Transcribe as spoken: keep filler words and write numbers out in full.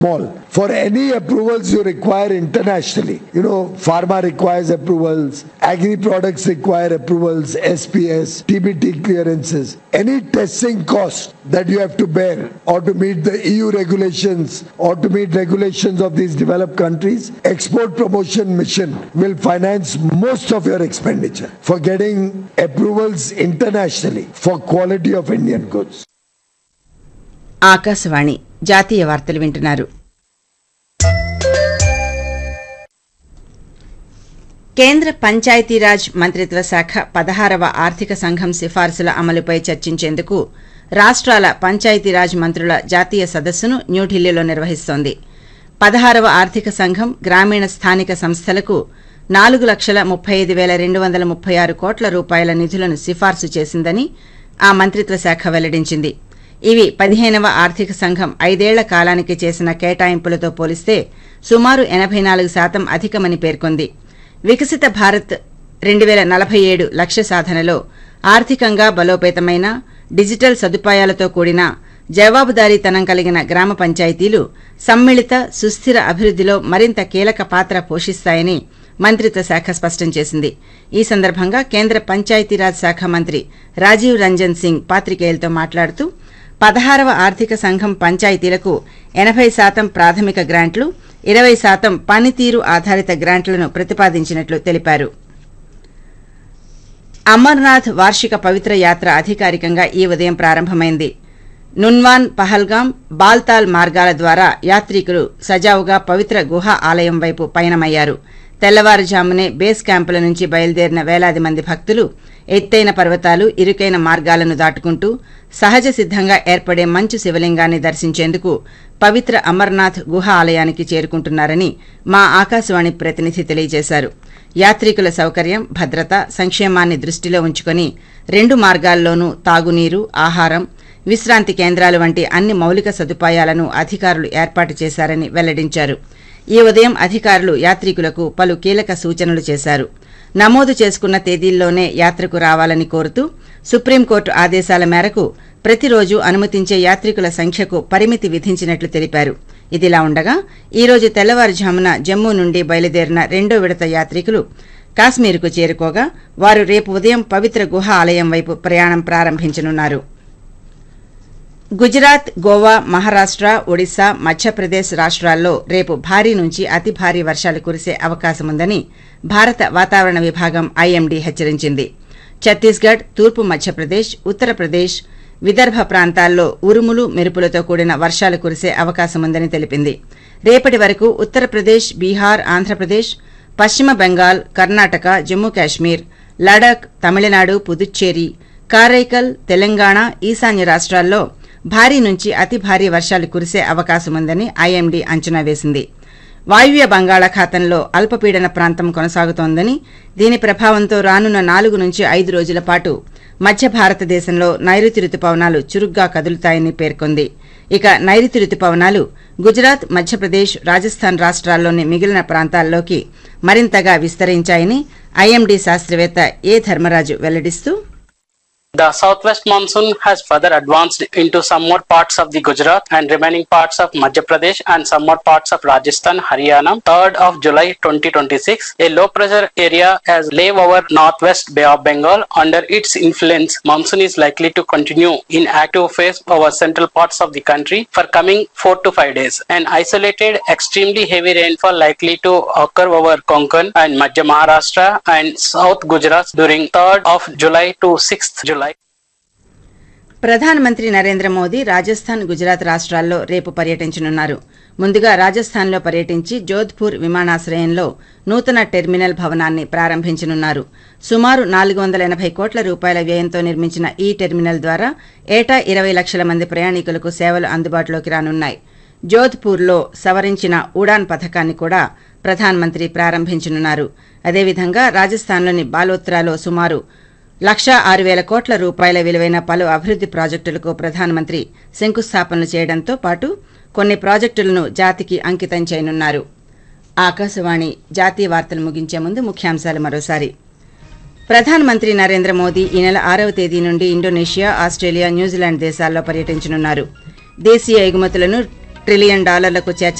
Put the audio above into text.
Small. For any approvals you require internationally, you know, pharma requires approvals, agri products require approvals, S P S, T B T clearances. Any testing cost that you have to bear or to meet the E U regulations or to meet regulations of these developed countries, Export Promotion Mission will finance most of your expenditure for getting approvals internationally for quality of Indian goods. Akashvani జాతీయ వార్తలు వింటున్నారు. కేంద్ర పంచాయతీరాజ్ మంత్రిత్వ శాఖ పదహారవ ఆర్థిక సంఘం సిఫార్సుల అమలుపై చర్చించేందుకు రాష్ట్రాల పంచాయతీరాజ్ మంత్రుల జాతీయ సదస్సును న్యూఢిల్లీలో నిర్వహిస్తోంది. పదహారవ ఆర్థిక సంఘం గ్రామీణ స్థానిక సంస్థలకు నాలుగు లక్షల ముప్పై ఐదు వేల రెండు వందల ముప్పై ఆరు కోట్ల రూపాయల నిధులను సిఫార్సు చేసిందని ఆ మంత్రిత్వ శాఖ వెల్లడించింది. ఇవి పదిహేనవ ఆర్థిక సంఘం ఐదేళ్ల కాలానికి చేసిన కేటాయింపులతో పోలిస్తే సుమారు ఎనభై నాలుగు శాతం అధికమని పేర్కొంది. వికసిత భారత్ రెండు వేల నలభై ఏడు లక్ష్య సాధనలో ఆర్థికంగా బలోపేతమైన డిజిటల్ సదుపాయాలతో కూడిన జవాబుదారీతనం కలిగిన గ్రామ పంచాయతీలు సమ్మిళిత సుస్థిర అభివృద్దిలో మరింత కీలక పాత్ర పోషిస్తాయని మంత్రిత్వ శాఖ స్పష్టం చేసింది. ఈ సందర్భంగా కేంద్ర పంచాయతీరాజ్ శాఖ మంత్రి రాజీవ్ రంజన్ సింగ్ పాత్రికేయులతో మాట్లాడుతూ పదహారవ ఆర్థిక సంఘం పంచాయతీలకు ఎనభై శాతం ప్రాథమిక గ్రాంట్లు, ఇరవై శాతం పనితీరు ఆధారిత గ్రాంట్లను ప్రతిపాదించినట్లు తెలిపారు. అమర్నాథ్ వార్షిక పవిత్ర యాత్ర అధికారికంగా ఈ ఉదయం ప్రారంభమైంది. నున్వాన్, పహల్గాం, బాల్తాల్ మార్గాల ద్వారా యాత్రికులు సజావుగా పవిత్ర గుహ ఆలయం వైపు పయనమయ్యారు. తెల్లవారుజామునే బేస్ క్యాంపుల నుంచి బయలుదేరిన వేలాది మంది భక్తులు ఎత్తైన పర్వతాలు, ఇరుకైన మార్గాలను దాటుకుంటూ సహజ సిద్దంగా ఏర్పడే మంచు శివలింగాన్ని దర్శించేందుకు పవిత్ర అమర్నాథ్ గుహ ఆలయానికి చేరుకుంటున్నారని మా ఆకాశవాణి ప్రతినిధి తెలియజేశారు. యాత్రికుల సౌకర్యం, భద్రత, సంక్షేమాన్ని దృష్టిలో ఉంచుకుని రెండు మార్గాల్లోనూ తాగునీరు, ఆహారం, విశ్రాంతి కేంద్రాలు వంటి అన్ని మౌలిక సదుపాయాలను అధికారులు ఏర్పాటు చేశారని వెల్లడించారు. ఈ ఉదయం అధికారులు యాత్రికులకు పలు కీలక సూచనలు చేశారు. నమోదు చేసుకున్న తేదీల్లోనే యాత్రకు రావాలని కోరుతూ సుప్రీంకోర్టు ఆదేశాల మేరకు ప్రతిరోజు అనుమతించే యాత్రికుల సంఖ్యకు పరిమితి విధించినట్లు తెలిపారు. ఇదిలా ఉండగా ఈ రోజు తెల్లవారుజామున జమ్మూ నుండి బయలుదేరిన రెండో విడత యాత్రికులు కాశ్మీర్కు చేరుకోగా వారు రేపు ఉదయం పవిత్ర గుహ ఆలయం వైపు ప్రయాణం ప్రారంభించనున్నారు. గుజరాత్, గోవా, మహారాష్ట, ఒడిశా, మధ్యప్రదేశ్ రాష్ట్రాల్లో రేపు భారీ నుంచి అతి భారీ వర్షాలు కురిసే అవకాశముందని భారత వాతావరణ విభాగం ఐఎండీ హెచ్చరించింది. ఛత్తీస్గఢ్, తూర్పు మధ్యప్రదేశ్, ఉత్తరప్రదేశ్, విదర్భ ప్రాంతాల్లో ఉరుములు, మెరుపులతో కూడిన వర్షాలు కురిసే అవకాశముందని తెలిపింది. రేపటి వరకు ఉత్తరప్రదేశ్, బీహార్, ఆంధ్రప్రదేశ్, పశ్చిమ బెంగాల్, కర్ణాటక, జమ్మూ కాశ్మీర్, లడాక్, తమిళనాడు, పుదుచ్చేరి, కారైకల్, తెలంగాణ, ఈశాన్య రాష్ట్రాల్లో భారీ నుంచి అతి భారీ వర్షాలు కురిసే అవకాశముందని ఐఎండీ అంచనా వేసింది. వాయువ్య బంగాళాఖాతంలో అల్పపీడన ప్రాంతం కొనసాగుతోందని, దీని ప్రభావంతో రానున్న నాలుగు నుంచి ఐదు రోజుల పాటు మధ్య భారతదేశంలో నైరుతి రుతుపవనాలు చురుగ్గా కదులుతాయని పేర్కొంది. ఇక నైరుతి రుతుపవనాలు గుజరాత్, మధ్యప్రదేశ్, రాజస్థాన్ రాష్ట్రాల్లోని మిగిలిన ప్రాంతాల్లోకి మరింతగా విస్తరించాయని ఐఎండీ శాస్త్రవేత్త ఏ Dharmaraju వెల్లడిస్తూ, The southwest monsoon has further advanced into some more parts of the Gujarat and remaining parts of Madhya Pradesh and some more parts of Rajasthan, Haryana. third of July twenty twenty-six, a low pressure area has laid over northwest Bay of Bengal. Under its influence, monsoon is likely to continue in active phase over central parts of the country for coming four to five days. An isolated, extremely heavy rainfall likely to occur over Konkan and Madhya Maharashtra and South Gujarat during third of July to sixth July. ప్రధానమంత్రి నరేంద్ర మోదీ రాజస్థాన్, గుజరాత్ రాష్ట్రాల్లో రేపు పర్యటించనున్నారు. ముందుగా రాజస్థాన్లో పర్యటించి జోధ్పూర్ విమానాశ్రయంలో నూతన terminal భవనాన్ని ప్రారంభించనున్నారు. సుమారు నాలుగు వందల ఎనభై కోట్ల రూపాయల వ్యయంతో నిర్మించిన ఈ టెర్మినల్ ద్వారా ఏటా ఇరవై లక్షల మంది ప్రయాణికులకు సేవలు అందుబాటులోకి రానున్నాయి. జోధ్పూర్లో సవరించిన ఉడాన్ పథకాన్ని కూడా ప్రధానమంత్రి ప్రారంభించనున్నారు. అదేవిధంగా రాజస్థాన్లోని బాలోత్రాలో సుమారు లక్షా ఆరు వేల కోట్ల రూపాయల విలువైన పలు అభివృద్ది ప్రాజెక్టులకు ప్రధానమంత్రి శంకుస్థాపనలు చేయడంతో పాటు కొన్ని ప్రాజెక్టులను జాతికి అంకితం చేయనున్నారు. ఆకాశవాణి జాతీయ వార్తలు ముగించే ముందు ముఖ్యాంశాలు మరోసారి. ప్రధానమంత్రి నరేంద్ర మోదీ ఈ నెల ఆరవ తేదీ నుండి ఇండోనేషియా, ఆస్ట్రేలియా, న్యూజిలాండ్ దేశాల్లో పర్యటించనున్నారు. దేశీయ ఎగుమతులను ట్రిలియన్ డాలర్లకు చేర్చ